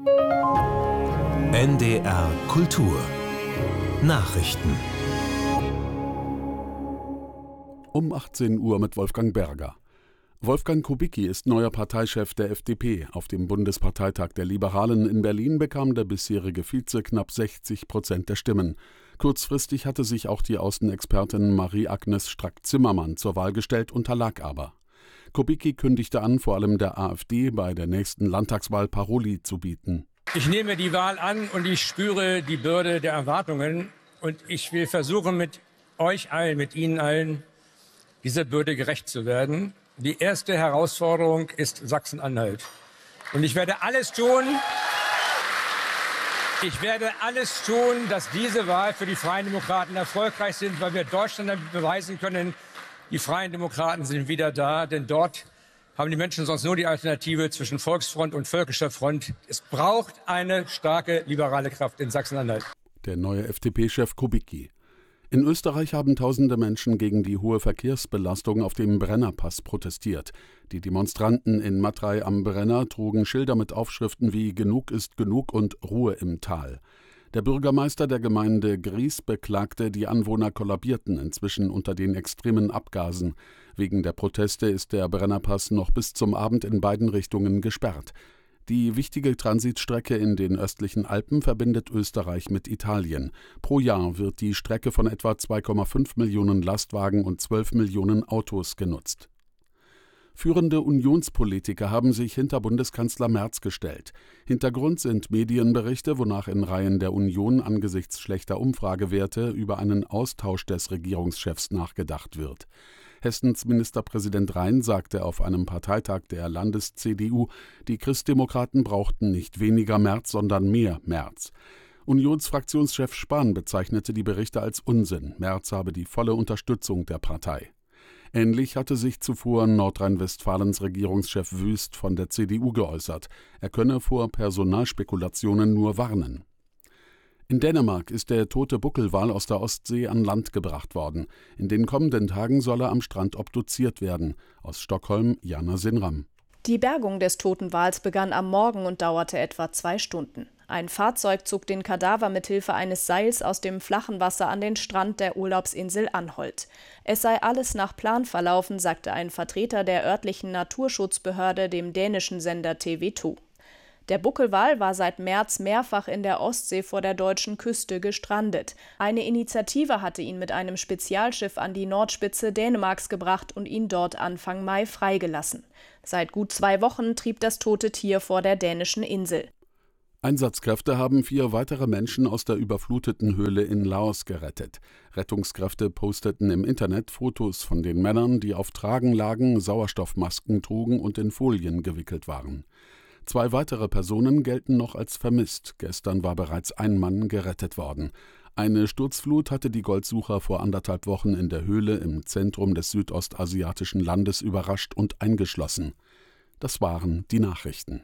NDR Kultur Nachrichten Um 18 Uhr mit Wolfgang Berger. Wolfgang Kubicki ist neuer Parteichef der FDP. Auf dem Bundesparteitag der Liberalen in Berlin bekam der bisherige Vize knapp 60% der Stimmen. Kurzfristig hatte sich auch die Außenexpertin Marie-Agnes Strack-Zimmermann zur Wahl gestellt, unterlag aber. Kubicki kündigte an, vor allem der AfD bei der nächsten Landtagswahl Paroli zu bieten. Ich nehme die Wahl an und ich spüre die Bürde der Erwartungen. Und ich will versuchen, mit euch allen, mit Ihnen allen, dieser Bürde gerecht zu werden. Die erste Herausforderung ist Sachsen-Anhalt. Und ich werde alles tun, dass diese Wahl für die Freien Demokraten erfolgreich sind, weil wir Deutschland damit beweisen können, die Freien Demokraten sind wieder da, denn dort haben die Menschen sonst nur die Alternative zwischen Volksfront und Völkischer Front. Es braucht eine starke liberale Kraft in Sachsen-Anhalt. Der neue FDP-Chef Kubicki. In Österreich haben tausende Menschen gegen die hohe Verkehrsbelastung auf dem Brennerpass protestiert. Die Demonstranten in Matrei am Brenner trugen Schilder mit Aufschriften wie »Genug ist genug« und »Ruhe im Tal«. Der Bürgermeister der Gemeinde Gries beklagte, die Anwohner kollabierten inzwischen unter den extremen Abgasen. Wegen der Proteste ist der Brennerpass noch bis zum Abend in beiden Richtungen gesperrt. Die wichtige Transitstrecke in den östlichen Alpen verbindet Österreich mit Italien. Pro Jahr wird die Strecke von etwa 2,5 Millionen Lastwagen und 12 Millionen Autos genutzt. Führende Unionspolitiker haben sich hinter Bundeskanzler Merz gestellt. Hintergrund sind Medienberichte, wonach in Reihen der Union angesichts schlechter Umfragewerte über einen Austausch des Regierungschefs nachgedacht wird. Hessens Ministerpräsident Rhein sagte auf einem Parteitag der Landes-CDU, die Christdemokraten brauchten nicht weniger Merz, sondern mehr Merz. Unionsfraktionschef Spahn bezeichnete die Berichte als Unsinn. Merz habe die volle Unterstützung der Partei. Ähnlich hatte sich zuvor Nordrhein-Westfalens Regierungschef Wüst von der CDU geäußert. Er könne vor Personalspekulationen nur warnen. In Dänemark ist der tote Buckelwal aus der Ostsee an Land gebracht worden. In den kommenden Tagen soll er am Strand obduziert werden. Aus Stockholm, Jana Sinram. Die Bergung des toten Wals begann am Morgen und dauerte etwa 2 Stunden. Ein Fahrzeug zog den Kadaver mit Hilfe eines Seils aus dem flachen Wasser an den Strand der Urlaubsinsel Anholt. Es sei alles nach Plan verlaufen, sagte ein Vertreter der örtlichen Naturschutzbehörde dem dänischen Sender TV2. Der Buckelwal war seit März mehrfach in der Ostsee vor der deutschen Küste gestrandet. Eine Initiative hatte ihn mit einem Spezialschiff an die Nordspitze Dänemarks gebracht und ihn dort Anfang Mai freigelassen. Seit gut 2 Wochen trieb das tote Tier vor der dänischen Insel. Einsatzkräfte haben 4 weitere Menschen aus der überfluteten Höhle in Laos gerettet. Rettungskräfte posteten im Internet Fotos von den Männern, die auf Tragen lagen, Sauerstoffmasken trugen und in Folien gewickelt waren. 2 weitere Personen gelten noch als vermisst. Gestern war bereits ein Mann gerettet worden. Eine Sturzflut hatte die Goldsucher vor 1,5 Wochen in der Höhle im Zentrum des südostasiatischen Landes überrascht und eingeschlossen. Das waren die Nachrichten.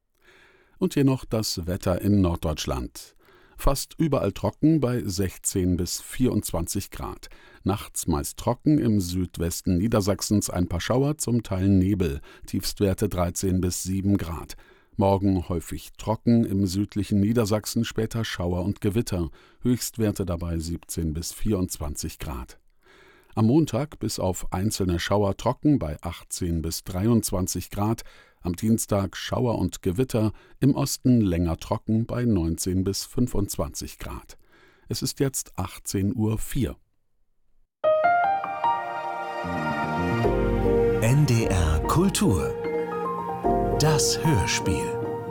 Und hier noch das Wetter in Norddeutschland. Fast überall trocken bei 16 bis 24 Grad. Nachts meist trocken, im Südwesten Niedersachsens ein paar Schauer, zum Teil Nebel, Tiefstwerte 13 bis 7 Grad. Morgen häufig trocken, im südlichen Niedersachsen später Schauer und Gewitter, Höchstwerte dabei 17 bis 24 Grad. Am Montag bis auf einzelne Schauer trocken bei 18 bis 23 Grad, am Dienstag Schauer und Gewitter, im Osten länger trocken bei 19 bis 25 Grad. Es ist jetzt 18:04 Uhr. NDR Kultur. Das Hörspiel.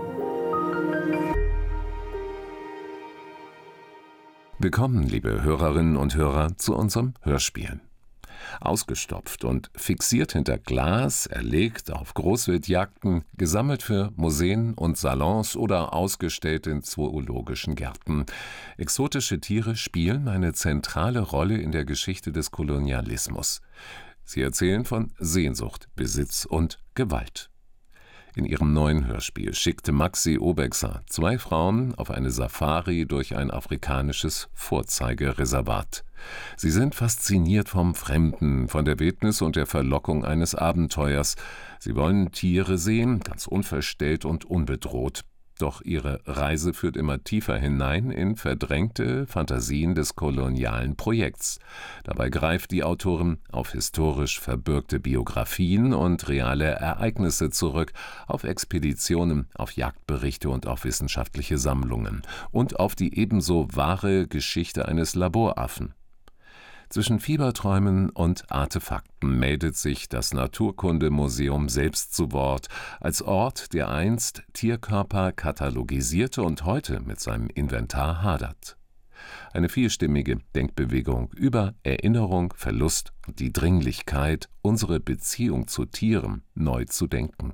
Willkommen, liebe Hörerinnen und Hörer, zu unserem Hörspiel. Ausgestopft und fixiert hinter Glas, erlegt auf Großwildjagden, gesammelt für Museen und Salons oder ausgestellt in zoologischen Gärten. Exotische Tiere spielen eine zentrale Rolle in der Geschichte des Kolonialismus. Sie erzählen von Sehnsucht, Besitz und Gewalt. In ihrem neuen Hörspiel schickte Maxi Obexer 2 Frauen auf eine Safari durch ein afrikanisches Vorzeigereservat. Sie sind fasziniert vom Fremden, von der Wildnis und der Verlockung eines Abenteuers. Sie wollen Tiere sehen, ganz unverstellt und unbedroht. Doch ihre Reise führt immer tiefer hinein in verdrängte Fantasien des kolonialen Projekts. Dabei greift die Autorin auf historisch verbürgte Biografien und reale Ereignisse zurück, auf Expeditionen, auf Jagdberichte und auf wissenschaftliche Sammlungen und auf die ebenso wahre Geschichte eines Laboraffen. Zwischen Fieberträumen und Artefakten meldet sich das Naturkundemuseum selbst zu Wort, als Ort, der einst Tierkörper katalogisierte und heute mit seinem Inventar hadert. Eine vielstimmige Denkbewegung über Erinnerung, Verlust und die Dringlichkeit, unsere Beziehung zu Tieren neu zu denken.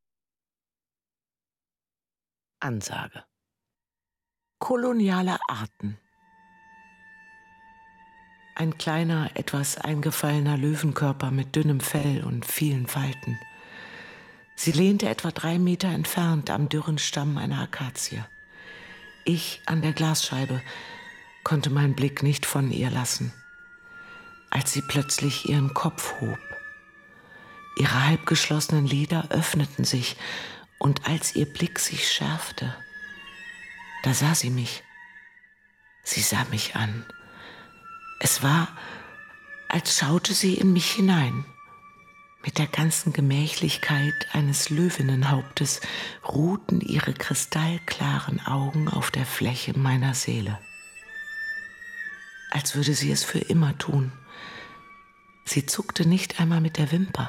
Ansage. Koloniale Arten. Ein kleiner, etwas eingefallener Löwenkörper mit dünnem Fell und vielen Falten. Sie lehnte etwa 3 Meter entfernt am dürren Stamm einer Akazie. Ich an der Glasscheibe konnte meinen Blick nicht von ihr lassen, als sie plötzlich ihren Kopf hob. Ihre halbgeschlossenen Lider öffneten sich, und als ihr Blick sich schärfte, da sah sie mich. Sie sah mich an. Es war, als schaute sie in mich hinein. Mit der ganzen Gemächlichkeit eines Löwinnenhauptes ruhten ihre kristallklaren Augen auf der Fläche meiner Seele. Als würde sie es für immer tun. Sie zuckte nicht einmal mit der Wimper.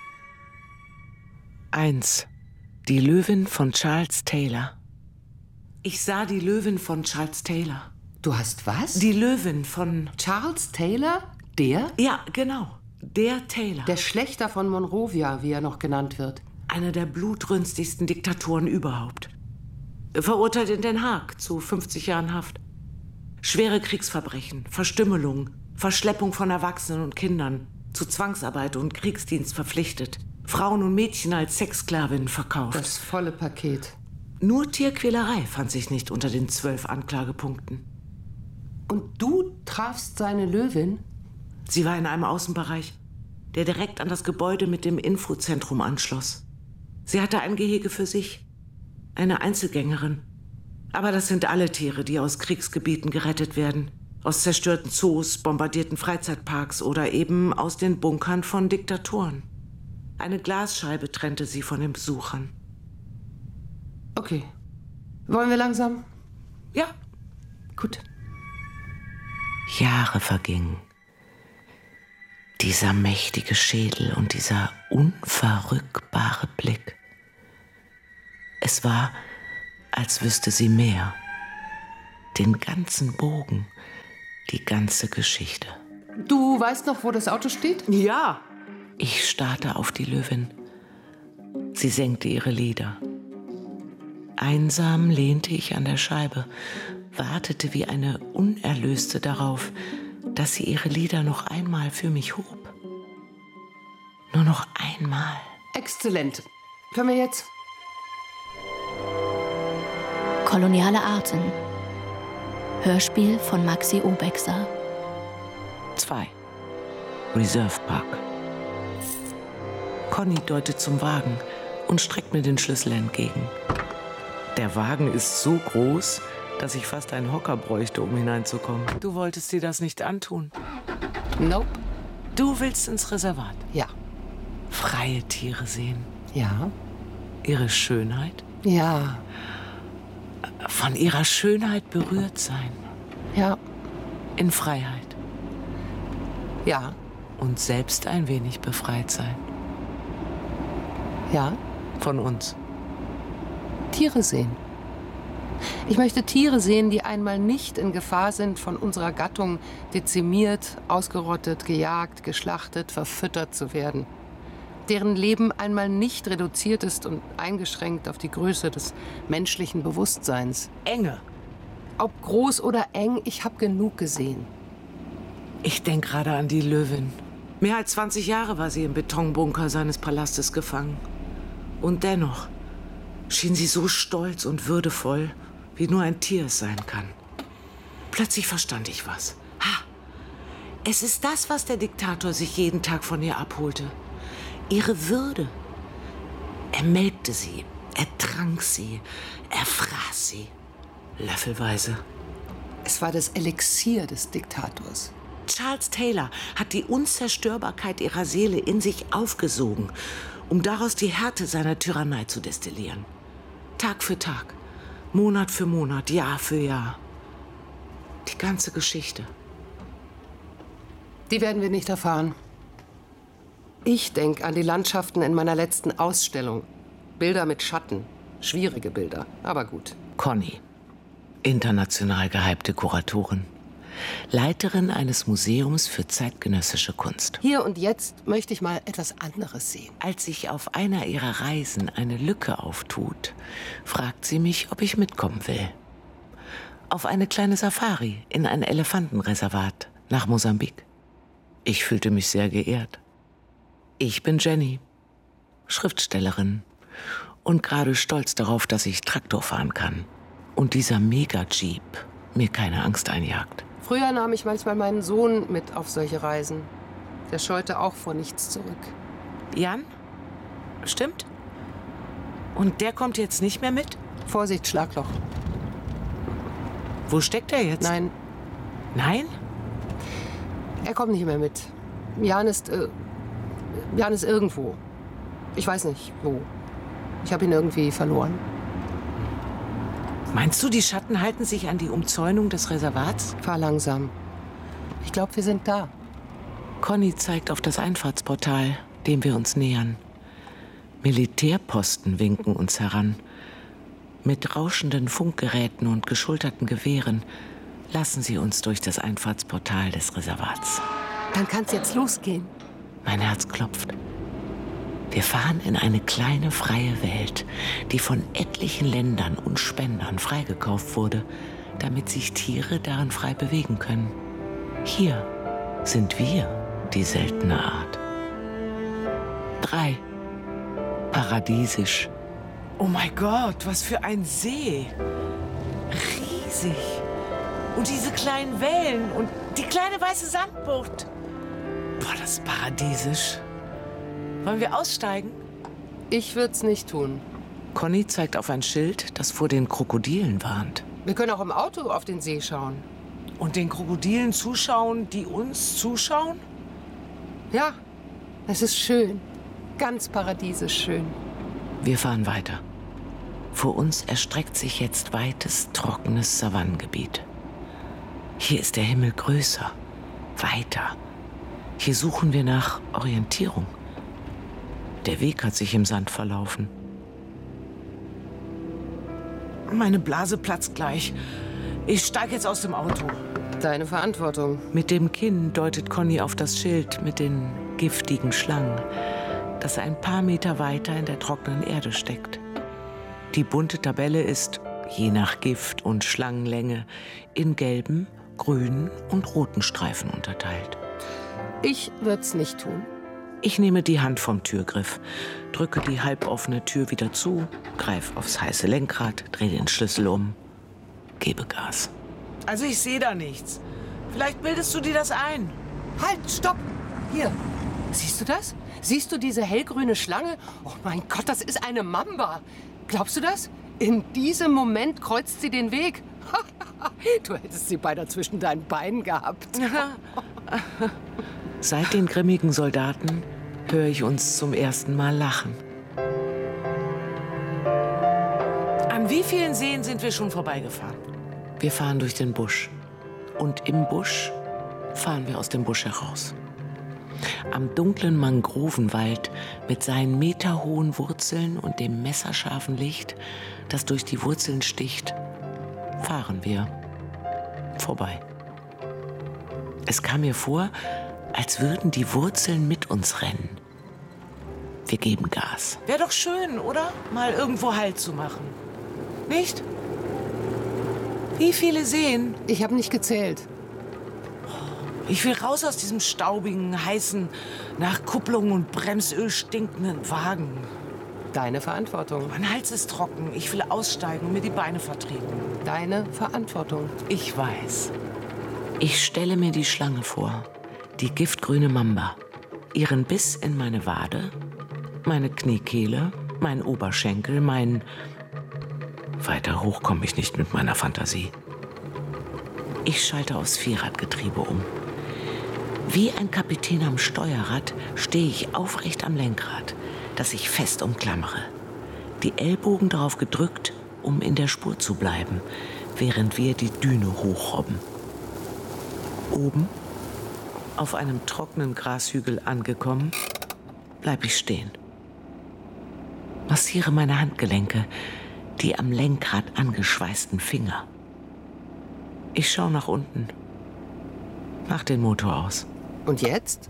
1. Die Löwin von Charles Taylor. Ich sah die Löwin von Charles Taylor. Du hast was? Die Löwin von... Charles Taylor? Der? Ja, genau. Der Taylor. Der Schlächter von Monrovia, wie er noch genannt wird. Einer der blutrünstigsten Diktatoren überhaupt. Verurteilt in Den Haag zu 50 Jahren Haft. Schwere Kriegsverbrechen, Verstümmelung, Verschleppung von Erwachsenen und Kindern, zu Zwangsarbeit und Kriegsdienst verpflichtet. Frauen und Mädchen als Sexsklavinnen verkauft. Das volle Paket. Nur Tierquälerei fand sich nicht unter den 12 Anklagepunkten. Und du trafst seine Löwin? Sie war in einem Außenbereich, der direkt an das Gebäude mit dem Infozentrum anschloss. Sie hatte ein Gehege für sich, eine Einzelgängerin. Aber das sind alle Tiere, die aus Kriegsgebieten gerettet werden. Aus zerstörten Zoos, bombardierten Freizeitparks oder eben aus den Bunkern von Diktatoren. Eine Glasscheibe trennte sie von den Besuchern. Okay. Wollen wir langsam? Ja. Gut. Jahre vergingen. Dieser mächtige Schädel und dieser unverrückbare Blick. Es war, als wüsste sie mehr. Den ganzen Bogen, die ganze Geschichte. Du weißt noch, wo das Auto steht? Ja. Ich starrte auf die Löwin. Sie senkte ihre Lider. Einsam lehnte ich an der Scheibe, wartete wie eine Unerlöste darauf, dass sie ihre Lider noch einmal für mich hob. Nur noch einmal. Exzellent. Können wir jetzt? Koloniale Arten. Hörspiel von Maxi Obexer. 2. Reserve Park. Conny deutet zum Wagen und streckt mir den Schlüssel entgegen. Der Wagen ist so groß, dass ich fast einen Hocker bräuchte, um hineinzukommen. Du wolltest dir das nicht antun. Nope. Du willst ins Reservat. Ja. Freie Tiere sehen. Ja. Ihre Schönheit. Ja. Von ihrer Schönheit berührt sein. Ja. In Freiheit. Ja. Und selbst ein wenig befreit sein. Ja. Von uns. Tiere sehen. Ich möchte Tiere sehen, die einmal nicht in Gefahr sind, von unserer Gattung dezimiert, ausgerottet, gejagt, geschlachtet, verfüttert zu werden. Deren Leben einmal nicht reduziert ist und eingeschränkt auf die Größe des menschlichen Bewusstseins. Enge. Ob groß oder eng, ich habe genug gesehen. Ich denke gerade an die Löwin. Mehr als 20 Jahre war sie im Betonbunker seines Palastes gefangen. Und dennoch schien sie so stolz und würdevoll, wie nur ein Tier es sein kann. Plötzlich verstand ich was. Ha! Es ist das, was der Diktator sich jeden Tag von ihr abholte. Ihre Würde. Er melkte sie, Er trank sie, er fraß sie, löffelweise. Es war das Elixier des Diktators. Charles Taylor hat die Unzerstörbarkeit ihrer Seele in sich aufgesogen, um daraus die Härte seiner Tyrannei zu destillieren. Tag für Tag, Monat für Monat, Jahr für Jahr. Die ganze Geschichte. Die werden wir nicht erfahren. Ich denke an die Landschaften in meiner letzten Ausstellung. Bilder mit Schatten. Schwierige Bilder, aber gut. Conny, international gehypte Kuratorin, Leiterin eines Museums für zeitgenössische Kunst. Hier und jetzt möchte ich mal etwas anderes sehen. Als sich auf einer ihrer Reisen eine Lücke auftut, fragt sie mich, ob ich mitkommen will. Auf eine kleine Safari in ein Elefantenreservat nach Mosambik. Ich fühlte mich sehr geehrt. Ich bin Jenny, Schriftstellerin und gerade stolz darauf, dass ich Traktor fahren kann und dieser Mega-Jeep mir keine Angst einjagt. Früher nahm ich manchmal meinen Sohn mit auf solche Reisen. Der scheute auch vor nichts zurück. Jan? Stimmt? Und der kommt jetzt nicht mehr mit? Vorsicht, Schlagloch. Wo steckt er jetzt? Nein, Nein? er kommt nicht mehr mit. Jan ist irgendwo. Ich weiß nicht, wo. Ich habe ihn irgendwie verloren. Meinst du, die Schatten halten sich an die Umzäunung des Reservats? Fahr langsam. Ich glaube, wir sind da. Conny zeigt auf das Einfahrtsportal, dem wir uns nähern. Militärposten winken uns heran. Mit rauschenden Funkgeräten und geschulterten Gewehren lassen sie uns durch das Einfahrtsportal des Reservats. Dann kann's jetzt losgehen. Mein Herz klopft. Wir fahren in eine kleine, freie Welt, die von etlichen Ländern und Spendern freigekauft wurde, damit sich Tiere darin frei bewegen können. Hier sind wir die seltene Art. 3. Paradiesisch. Oh mein Gott, was für ein See. Riesig. Und diese kleinen Wellen und die kleine weiße Sandbucht. Boah, das ist paradiesisch. Wollen wir aussteigen? Ich würde es nicht tun. Conny zeigt auf ein Schild, das vor den Krokodilen warnt. Wir können auch im Auto auf den See schauen. Und den Krokodilen zuschauen, die uns zuschauen? Ja, es ist schön. Ganz paradiesisch schön. Wir fahren weiter. Vor uns erstreckt sich jetzt weites, trockenes Savannengebiet. Hier ist der Himmel größer, weiter. Hier suchen wir nach Orientierung. Der Weg hat sich im Sand verlaufen. Meine Blase platzt gleich. Ich steige jetzt aus dem Auto. Deine Verantwortung. Mit dem Kinn deutet Conny auf das Schild mit den giftigen Schlangen, das ein paar Meter weiter in der trockenen Erde steckt. Die bunte Tabelle ist, je nach Gift und Schlangenlänge, in gelben, grünen und roten Streifen unterteilt. Ich würde es nicht tun. Ich nehme die Hand vom Türgriff, drücke die halboffene Tür wieder zu, greife aufs heiße Lenkrad, drehe den Schlüssel um, gebe Gas. Also ich sehe da nichts. Vielleicht bildest du dir das ein. Halt, stopp! Hier. Siehst du das? Siehst du diese hellgrüne Schlange? Oh mein Gott, das ist eine Mamba. Glaubst du das? In diesem Moment kreuzt sie den Weg. Du hättest sie beinahe zwischen deinen Beinen gehabt. Seit den grimmigen Soldaten höre ich uns zum ersten Mal lachen. An wie vielen Seen sind wir schon vorbeigefahren? Wir fahren durch den Busch. Und im Busch fahren wir aus dem Busch heraus. Am dunklen Mangrovenwald mit seinen meterhohen Wurzeln und dem messerscharfen Licht, das durch die Wurzeln sticht, fahren wir vorbei. Es kam mir vor, als würden die Wurzeln mit uns rennen. Wir geben Gas. Wäre doch schön, oder? Mal irgendwo Halt zu machen. Nicht? Wie viele Seen? Ich habe nicht gezählt. Ich will raus aus diesem staubigen, heißen, nach Kupplung und Bremsöl stinkenden Wagen. Deine Verantwortung. Mein Hals ist trocken. Ich will aussteigen und mir die Beine vertreten. Deine Verantwortung. Ich weiß. Ich stelle mir die Schlange vor. Die giftgrüne Mamba. Ihren Biss in meine Wade, meine Kniekehle, mein Oberschenkel, Weiter hoch komme ich nicht mit meiner Fantasie. Ich schalte aufs Vierradgetriebe um. Wie ein Kapitän am Steuerrad stehe ich aufrecht am Lenkrad, das ich fest umklammere. Die Ellbogen darauf gedrückt, um in der Spur zu bleiben, während wir die Düne hochrobben. Oben, auf einem trockenen Grashügel angekommen, bleibe ich stehen. Massiere meine Handgelenke, die am Lenkrad angeschweißten Finger. Ich schaue nach unten. Mach den Motor aus. Und jetzt?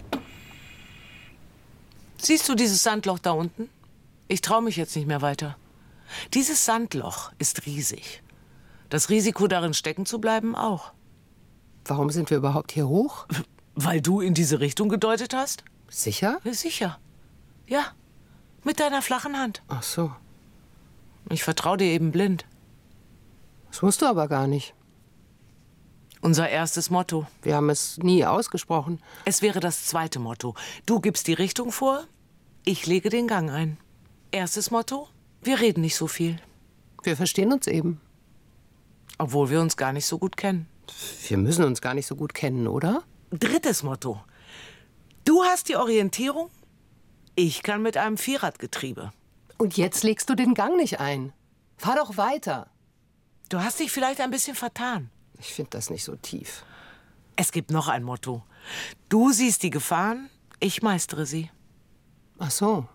Siehst du dieses Sandloch da unten? Ich traue mich jetzt nicht mehr weiter. Dieses Sandloch ist riesig. Das Risiko, darin stecken zu bleiben, auch. Warum sind wir überhaupt hier hoch? Weil du in diese Richtung gedeutet hast? Sicher? Ja, sicher. Ja, mit deiner flachen Hand. Ach so. Ich vertraue dir eben blind. Das musst du aber gar nicht. Unser erstes Motto. Wir haben es nie ausgesprochen. Es wäre das zweite Motto. Du gibst die Richtung vor, ich lege den Gang ein. Erstes Motto, wir reden nicht so viel. Wir verstehen uns eben. Obwohl wir uns gar nicht so gut kennen. Wir müssen uns gar nicht so gut kennen, oder? Drittes Motto. Du hast die Orientierung, ich kann mit einem Vierradgetriebe. Und jetzt legst du den Gang nicht ein. Fahr doch weiter. Du hast dich vielleicht ein bisschen vertan. Ich finde das nicht so tief. Es gibt noch ein Motto. Du siehst die Gefahren, ich meistere sie. Ach so.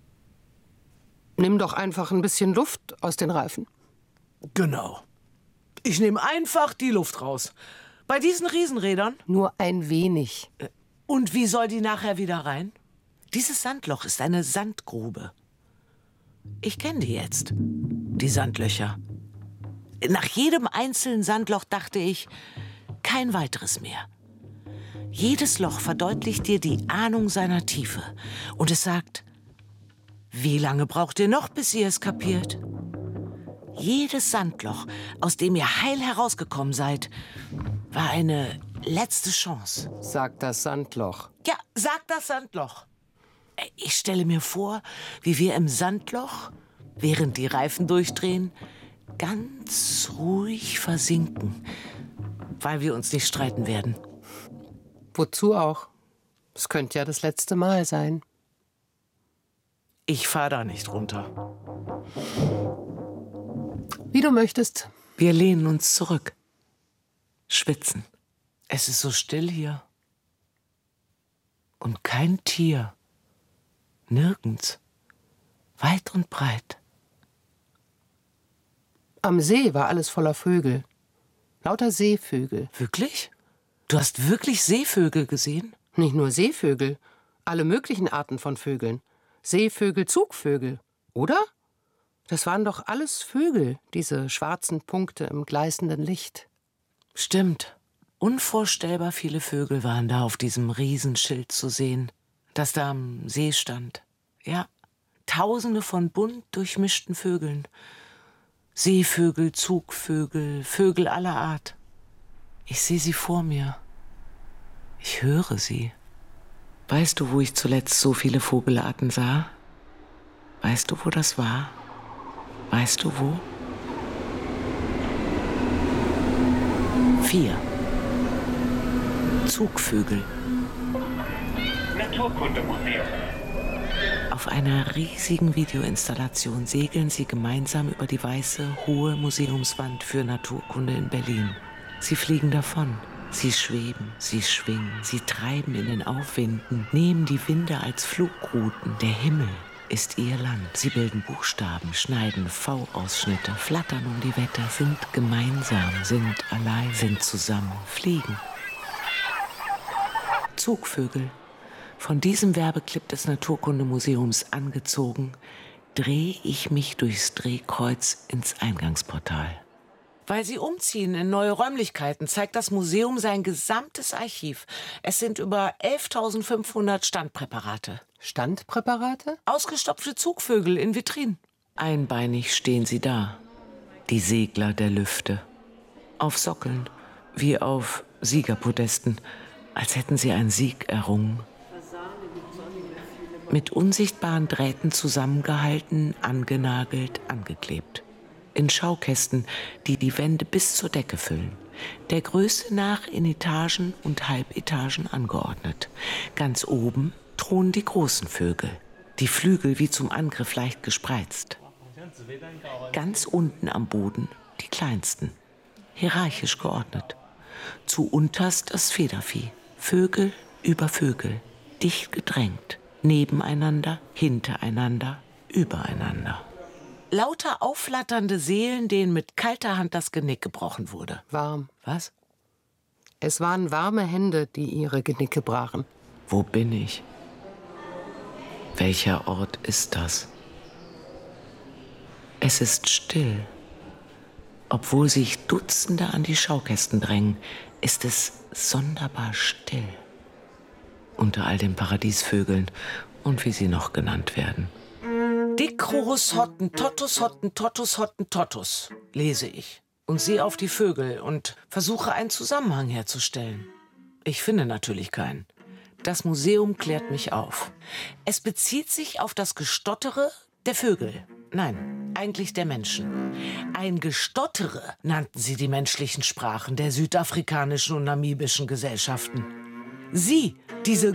Nimm doch einfach ein bisschen Luft aus den Reifen. Genau. Ich nehme einfach die Luft raus. Bei diesen Riesenrädern. Nur ein wenig. Und wie soll die nachher wieder rein? Dieses Sandloch ist eine Sandgrube. Ich kenne die jetzt, die Sandlöcher. Nach jedem einzelnen Sandloch dachte ich, kein weiteres mehr. Jedes Loch verdeutlicht dir die Ahnung seiner Tiefe. Und es sagt, wie lange braucht ihr noch, bis ihr es kapiert? Jedes Sandloch, aus dem ihr heil herausgekommen seid, war eine letzte Chance. Sagt das Sandloch. Ja, sagt das Sandloch. Ich stelle mir vor, wie wir im Sandloch, während die Reifen durchdrehen, ganz ruhig versinken, weil wir uns nicht streiten werden. Wozu auch? Es könnte ja das letzte Mal sein. Ich fahre da nicht runter. Wie du möchtest. Wir lehnen uns zurück, schwitzen. Es ist so still hier. Und kein Tier. Nirgends. Weit und breit. Am See war alles voller Vögel. Lauter Seevögel. Wirklich? Du hast wirklich Seevögel gesehen? Nicht nur Seevögel, alle möglichen Arten von Vögeln. Seevögel, Zugvögel, oder? Das waren doch alles Vögel, diese schwarzen Punkte im gleißenden Licht. Stimmt. Unvorstellbar viele Vögel waren da auf diesem Riesenschild zu sehen, das da am See stand. Ja, Tausende von bunt durchmischten Vögeln. Seevögel, Zugvögel, Vögel aller Art. Ich sehe sie vor mir. Ich höre sie. Weißt du, wo ich zuletzt so viele Vogelarten sah? Weißt du, wo das war? Weißt du, wo? 4. Zugvögel. Naturkundemuseum. Auf einer riesigen Videoinstallation segeln sie gemeinsam über die weiße, hohe Museumswand für Naturkunde in Berlin. Sie fliegen davon. Sie schweben, sie schwingen, sie treiben in den Aufwinden, nehmen die Winde als Flugrouten. Der Himmel ist ihr Land. Sie bilden Buchstaben, schneiden V-Ausschnitte, flattern um die Wette, sind gemeinsam, sind allein, sind zusammen, fliegen. Zugvögel. Von diesem Werbeclip des Naturkundemuseums angezogen, drehe ich mich durchs Drehkreuz ins Eingangsportal. Weil sie umziehen in neue Räumlichkeiten, zeigt das Museum sein gesamtes Archiv. Es sind über 11.500 Standpräparate. Standpräparate? Ausgestopfte Zugvögel in Vitrinen. Einbeinig stehen sie da, die Segler der Lüfte. Auf Sockeln, wie auf Siegerpodesten, als hätten sie einen Sieg errungen. Mit unsichtbaren Drähten zusammengehalten, angenagelt, angeklebt. In Schaukästen, die die Wände bis zur Decke füllen. Der Größe nach in Etagen und Halbetagen angeordnet. Ganz oben thronen die großen Vögel, die Flügel wie zum Angriff leicht gespreizt. Ganz unten am Boden die kleinsten, hierarchisch geordnet. Zu unterst das Federvieh, Vögel über Vögel, dicht gedrängt, nebeneinander, hintereinander, übereinander. Lauter aufflatternde Seelen, denen mit kalter Hand das Genick gebrochen wurde. Warm. Was? Es waren warme Hände, die ihre Genicke brachen. Wo bin ich? Welcher Ort ist das? Es ist still. Obwohl sich Dutzende an die Schaukästen drängen, ist es sonderbar still. Unter all den Paradiesvögeln und wie sie noch genannt werden. Dicrurus Hottentotus, Hottentotus, Hottentotus, lese ich und sehe auf die Vögel und versuche einen Zusammenhang herzustellen. Ich finde natürlich keinen. Das Museum klärt mich auf. Es bezieht sich auf das Gestottere der Vögel. Nein, eigentlich der Menschen. Ein Gestottere nannten sie die menschlichen Sprachen der südafrikanischen und namibischen Gesellschaften. Sie, diese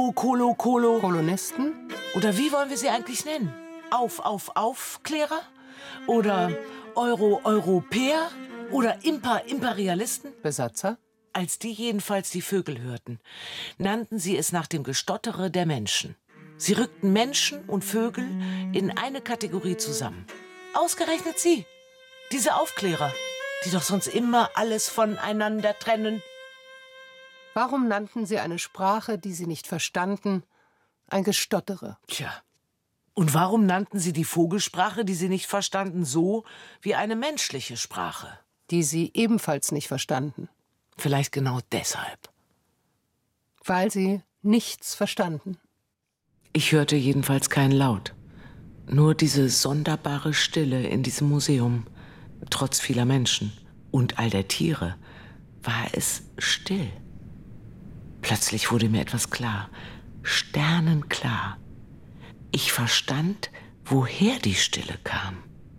Kolonisten? Oder wie wollen wir sie eigentlich nennen? Aufklärer? Oder Europäer? Oder Imperialisten? Besatzer? Als die jedenfalls die Vögel hörten, nannten sie es nach dem Gestottere der Menschen. Sie rückten Menschen und Vögel in eine Kategorie zusammen. Ausgerechnet sie, diese Aufklärer, die doch sonst immer alles voneinander trennen. Warum nannten sie eine Sprache, die sie nicht verstanden, ein Gestottere? Tja, und warum nannten sie die Vogelsprache, die sie nicht verstanden, so wie eine menschliche Sprache? Die sie ebenfalls nicht verstanden. Vielleicht genau deshalb. Weil sie nichts verstanden. Ich hörte jedenfalls keinen Laut. Nur diese sonderbare Stille in diesem Museum. Trotz vieler Menschen und all der Tiere war es still. Plötzlich wurde mir etwas klar, sternenklar. Ich verstand, woher die Stille kam.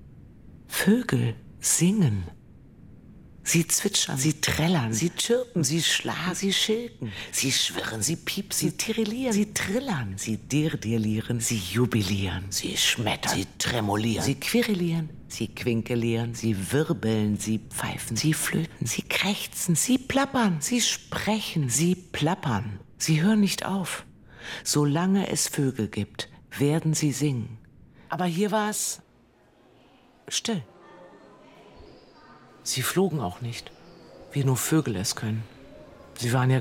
Vögel singen. Sie zwitschern, sie trällern, sie chirpen, sie schlagen, sie schilken, sie schwirren, sie piepsen, sie tirillieren, sie trillern, sie dirdirlieren, sie jubilieren, sie schmettern, sie tremolieren, sie quirlieren, sie quinkelieren, sie wirbeln, sie pfeifen, sie flöten, sie krächzen, sie plappern, sie sprechen, sie plappern. Sie hören nicht auf. Solange es Vögel gibt, werden sie singen. Aber hier war es still. Sie flogen auch nicht, wie nur Vögel es können. Sie waren ja